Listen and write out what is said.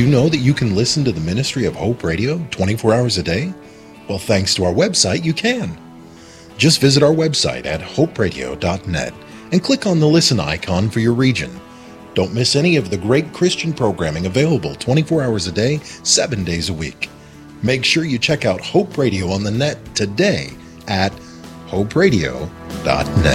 you know that you can listen to the Ministry of Hope Radio 24 hours a day? Well, thanks to our website, you can. Just visit our website at hoperadio.net and click on the listen icon for your region. Don't miss any of the great Christian programming available 24 hours a day, 7 days a week. Make sure you check out Hope Radio on the net today at hoperadio.net.